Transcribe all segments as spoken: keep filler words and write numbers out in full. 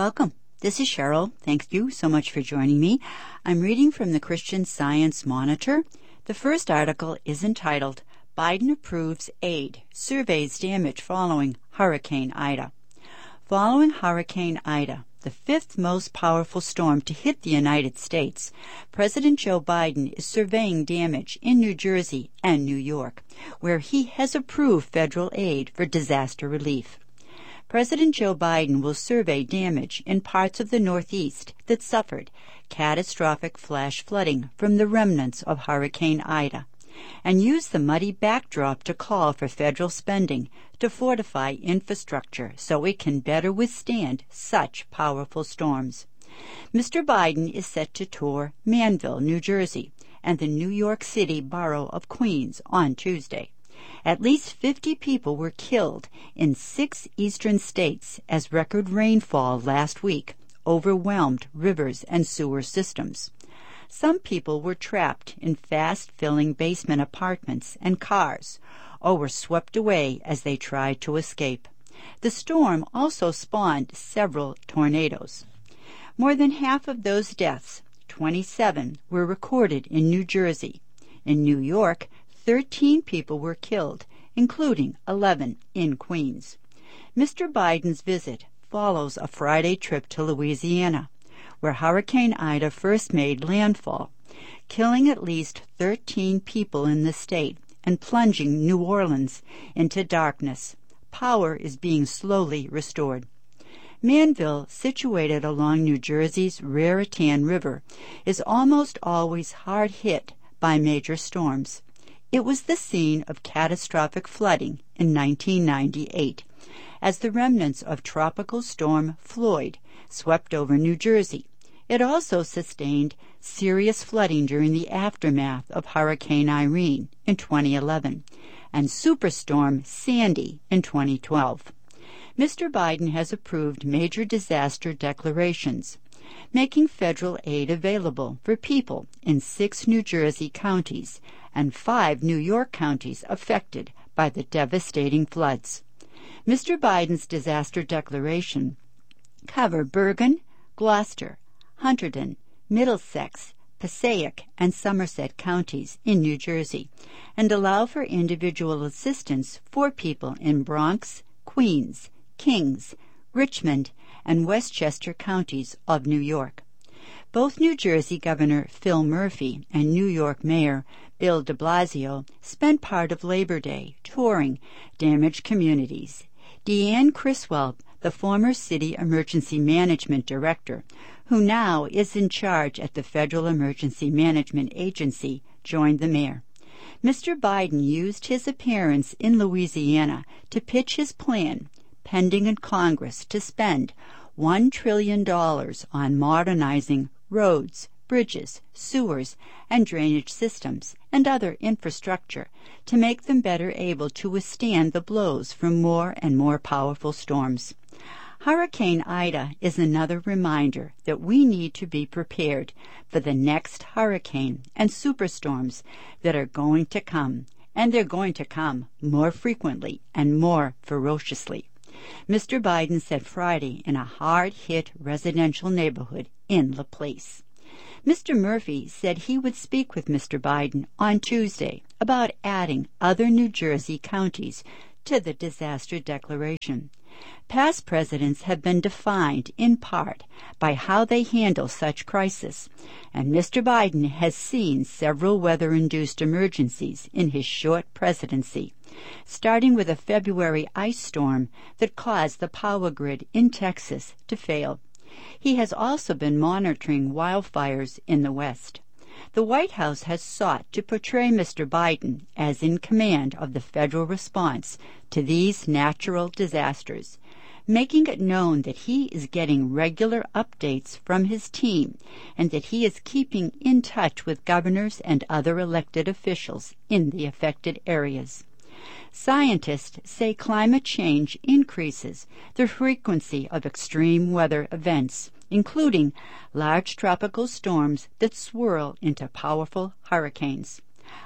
welcome. This is Cheryl. Thank you so much for joining me. I'm reading from the Christian Science Monitor. The first article is entitled, Biden Approves Aid, Surveys Damage Following Hurricane Ida. Following Hurricane Ida, the fifth most powerful storm to hit the United States, President Joe Biden is surveying damage in New Jersey and New York, where he has approved federal aid for disaster relief. President Joe Biden will survey damage in parts of the Northeast that suffered catastrophic flash flooding from the remnants of Hurricane Ida, and use the muddy backdrop to call for federal spending to fortify infrastructure so it can better withstand such powerful storms. Mister Biden is set to tour Manville, New Jersey, and the New York City borough of Queens on Tuesday. At least fifty people were killed in six eastern states as record rainfall last week overwhelmed rivers and sewer systems. Some people were trapped in fast-filling basement apartments and cars, or were swept away as they tried to escape. The storm also spawned several tornadoes. More than half of those deaths, twenty-seven, were recorded in New Jersey. In New York, thirteen people were killed, including eleven in Queens. Mister Biden's visit follows a Friday trip to Louisiana, where Hurricane Ida first made landfall, killing at least thirteen people in the state and plunging New Orleans into darkness. Power is being slowly restored. Manville, situated along New Jersey's Raritan River, is almost always hard hit by major storms. It was the scene of catastrophic flooding in nineteen ninety-eight, as the remnants of Tropical Storm Floyd swept over New Jersey. It also sustained serious flooding during the aftermath of Hurricane Irene in twenty eleven and Superstorm Sandy in twenty twelve. Mister Biden has approved major disaster declarations, making federal aid available for people in six New Jersey counties and five New York counties affected by the devastating floods. Mister Biden's disaster declaration cover Bergen, Gloucester, Hunterdon, Middlesex, Passaic, and Somerset counties in New Jersey, and allow for individual assistance for people in Bronx, Queens, Kings, Richmond, and Westchester counties of New York. Both New Jersey Governor Phil Murphy and New York Mayor Bill de Blasio spent part of Labor Day touring damaged communities. Deanne Criswell, the former city emergency management director, who now is in charge at the Federal Emergency Management Agency, joined the mayor. Mister Biden used his appearance in Louisiana to pitch his plan, pending in Congress, to spend one trillion dollars on modernizing roads, bridges, sewers, and drainage systems, and other infrastructure to make them better able to withstand the blows from more and more powerful storms. Hurricane Ida is another reminder that we need to be prepared for the next hurricane and superstorms that are going to come, and they're going to come more frequently and more ferociously. Mister Biden said Friday in a hard-hit residential neighborhood in Laplace. Mister Murphy said he would speak with Mister Biden on Tuesday about adding other New Jersey counties to the disaster declaration. Past presidents have been defined in part by how they handle such crisis, and Mister Biden has seen several weather-induced emergencies in his short presidency, starting with a February ice storm that caused the power grid in Texas to fail. He has also been monitoring wildfires in the West. The White House has sought to portray Mister Biden as in command of the federal response to these natural disasters, making it known that he is getting regular updates from his team and that he is keeping in touch with governors and other elected officials in the affected areas. Scientists say climate change increases the frequency of extreme weather events, including large tropical storms that swirl into powerful hurricanes.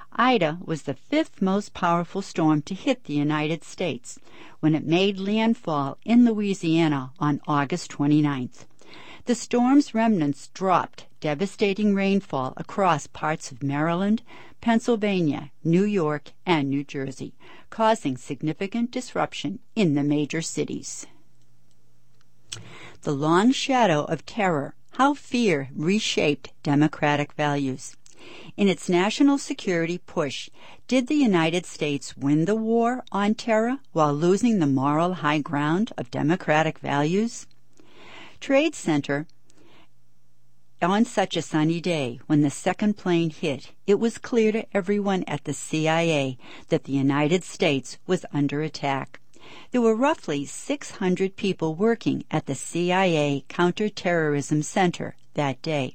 Ida was the fifth most powerful storm to hit the United States when it made landfall in Louisiana on August twenty-ninth. The storm's remnants dropped devastating rainfall across parts of Maryland, Pennsylvania, New York, and New Jersey, causing significant disruption in the major cities. The long shadow of terror, how fear reshaped democratic values. In its national security push, did the United States win the war on terror while losing the moral high ground of democratic values? Trade Center. On such a sunny day, when the second plane hit, it was clear to everyone at the C I A that the United States was under attack. There were roughly six hundred people working at the C I A Counterterrorism Center that day.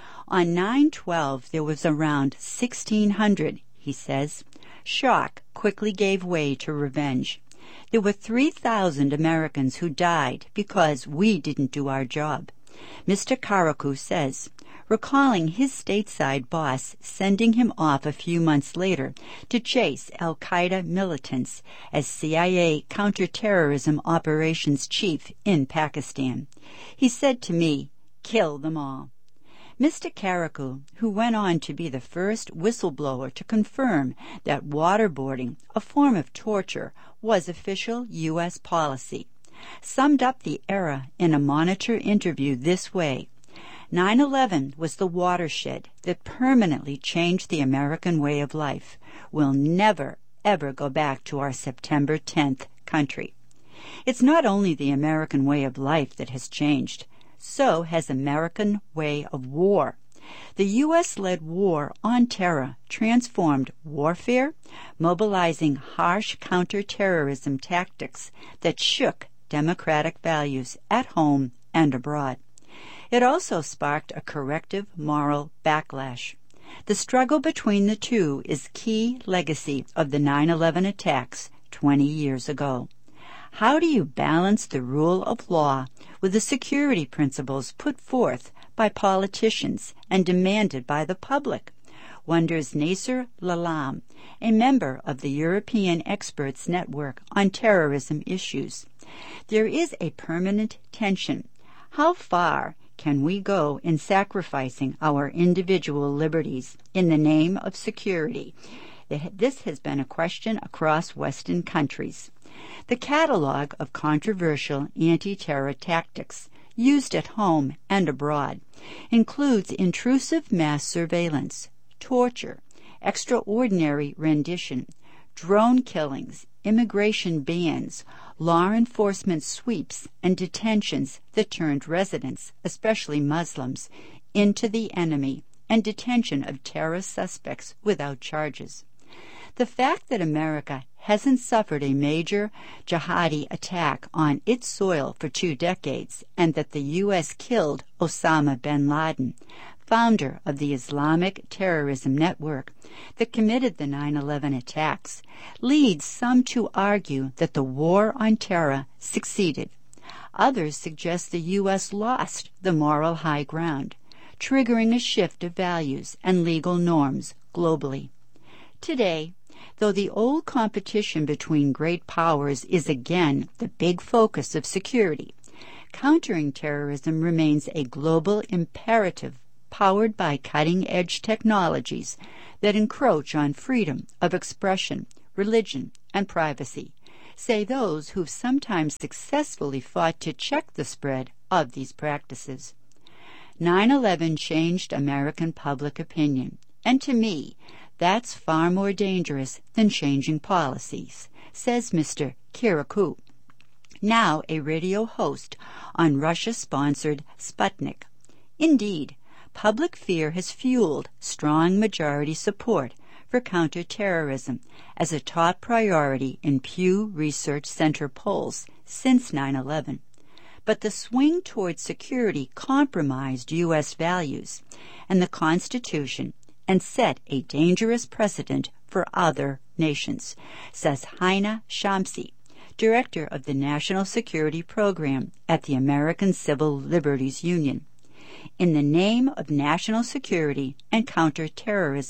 On nine twelve, there was around sixteen hundred, he says. Shock quickly gave way to revenge. There were three thousand Americans who died because we didn't do our job. Mister Carrico says, recalling his stateside boss sending him off a few months later to chase al-Qaeda militants as C I A counterterrorism operations chief in Pakistan. He said to me, "Kill them all." Mister Carrico, who went on to be the first whistleblower to confirm that waterboarding, a form of torture, was official U S policy, summed up the era in a Monitor interview this way: nine eleven was the watershed that permanently changed the American way of life. We'll never, ever go back to our September tenth country. It's not only the American way of life that has changed, so has American way of war. The U S-led war on terror transformed warfare, mobilizing harsh counterterrorism tactics that shook democratic values at home and abroad. It also sparked a corrective moral backlash. The struggle between the two is key legacy of the nine eleven attacks twenty years ago. How do you balance the rule of law with the security principles put forth by politicians and demanded by the public? Wonders Nasser Lalam, a member of the European Experts Network on Terrorism Issues. There is a permanent tension. How far can we go in sacrificing our individual liberties in the name of security? This has been a question across Western countries. The catalog of controversial anti-terror tactics used at home and abroad includes intrusive mass surveillance, torture, extraordinary rendition, drone killings, immigration bans, law enforcement sweeps and detentions that turned residents, especially Muslims, into the enemy, and detention of terrorist suspects without charges. The fact that America hasn't suffered a major jihadi attack on its soil for two decades, and that the U S killed Osama bin Laden, founder of the Islamic terrorism network that committed the nine eleven attacks, leads some to argue that the war on terror succeeded. Others suggest the U S lost the moral high ground, triggering a shift of values and legal norms globally. Today, though the old competition between great powers is again the big focus of security, countering terrorism remains a global imperative powered by cutting-edge technologies that encroach on freedom of expression, religion, and privacy, say those who've sometimes successfully fought to check the spread of these practices. nine eleven changed American public opinion, and to me, that's far more dangerous than changing policies, says Mister Kirikou, now a radio host on Russia-sponsored Sputnik. Indeed, public fear has fueled strong majority support for counterterrorism as a top priority in Pew Research Center polls since nine eleven. But the swing toward security compromised U S values and the Constitution and set a dangerous precedent for other nations, says Heina Shamsi, director of the National Security Program at the American Civil Liberties Union. In the name of national security and counterterrorism,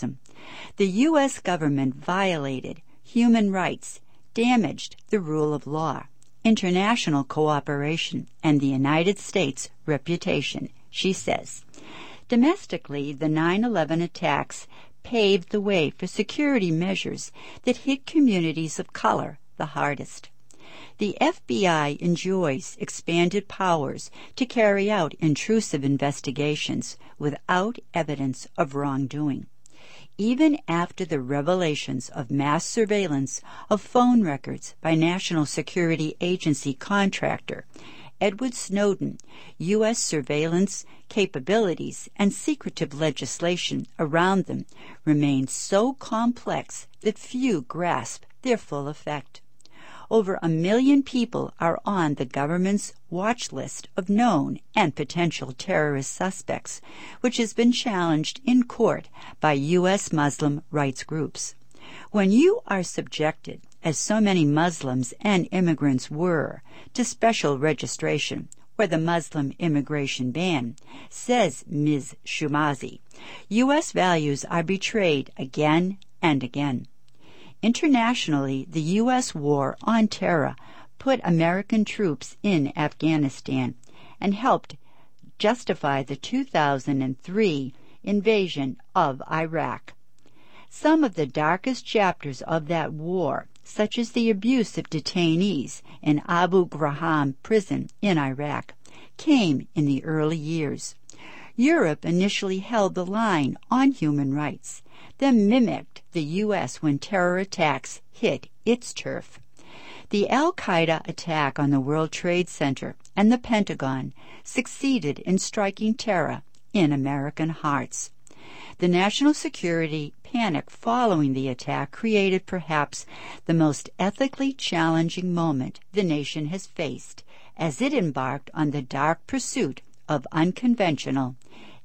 The U S government violated human rights, damaged the rule of law, international cooperation, and the United States' reputation, she says. Domestically, the nine eleven attacks paved the way for security measures that hit communities of color the hardest. The F B I enjoys expanded powers to carry out intrusive investigations without evidence of wrongdoing. Even after the revelations of mass surveillance of phone records by National Security Agency contractor Edward Snowden, U S surveillance capabilities and secretive legislation around them remain so complex that few grasp their full effect. Over a million people are on the government's watch list of known and potential terrorist suspects, which has been challenged in court by U S Muslim rights groups. When you are subjected, as so many Muslims and immigrants were, to special registration, or the Muslim immigration ban, says Miz Shumazi, U S values are betrayed again and again. Internationally, the U S war on terror put American troops in Afghanistan and helped justify the two thousand three invasion of Iraq. Some of the darkest chapters of that war, such as the abuse of detainees in Abu Ghraib prison in Iraq, came in the early years. Europe initially held the line on human rights, then mimicked the U S when terror attacks hit its turf. The Al-Qaeda attack on the World Trade Center and the Pentagon succeeded in striking terror in American hearts. The national security panic following the attack created perhaps the most ethically challenging moment the nation has faced as it embarked on the dark pursuit of unconventional,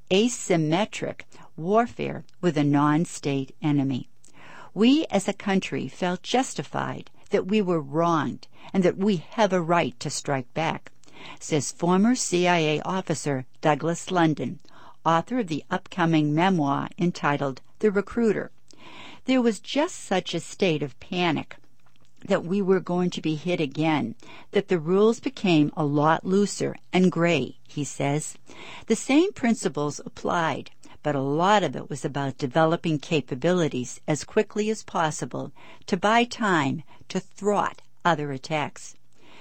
asymmetric warfare with a non-state enemy. We as a country felt justified that we were wronged and that we have a right to strike back, says former C I A officer Douglas London, author of the upcoming memoir entitled The Recruiter. There was just such a state of panic that we were going to be hit again, that the rules became a lot looser and gray, he says. The same principles applied, but a lot of it was about developing capabilities as quickly as possible to buy time to thwart other attacks.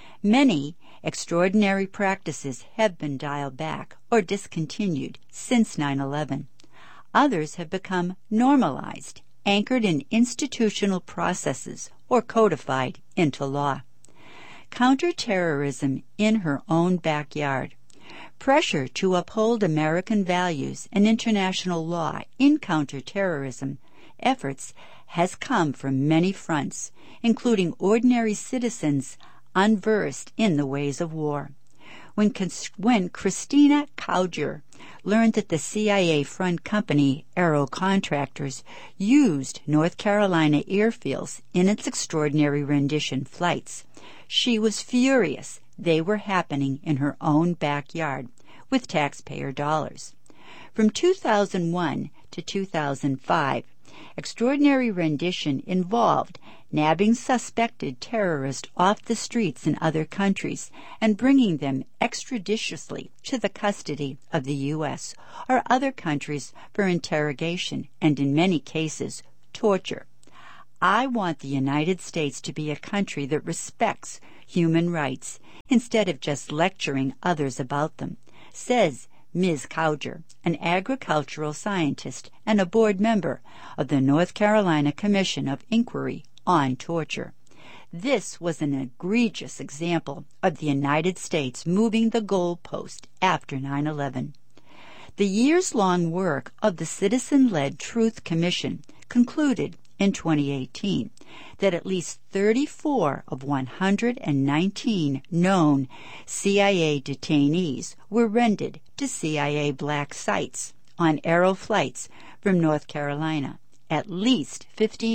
Many extraordinary practices have been dialed back or discontinued since nine eleven. Others have become normalized, anchored in institutional processes, or codified into law. Counterterrorism in her own backyard. Pressure to uphold American values and international law in counterterrorism efforts has come from many fronts, including ordinary citizens unversed in the ways of war. When, when Christina Cowger learned that the C I A front company Aero Contractors used North Carolina airfields in its extraordinary rendition flights, she was furious they were happening in her own backyard with taxpayer dollars. From two thousand one to two thousand five, extraordinary rendition involved nabbing suspected terrorists off the streets in other countries and bringing them extrajudiciously to the custody of the U S or other countries for interrogation and, in many cases, torture. I want the United States to be a country that respects human rights instead of just lecturing others about them, says Miz Cowger, an agricultural scientist and a board member of the North Carolina Commission of Inquiry on Torture. This was an egregious example of the United States moving the goalpost after nine eleven. The years-long work of the citizen-led Truth Commission concluded in twenty eighteen that at least thirty-four of one hundred nineteen known C I A detainees were rendered to C I A black sites on Aero flights from North Carolina. At least fifteen